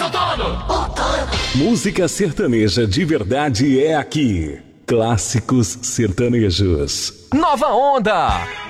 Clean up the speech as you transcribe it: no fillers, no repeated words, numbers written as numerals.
Música sertaneja de verdade é aqui. Clássicos sertanejos. Nova Onda.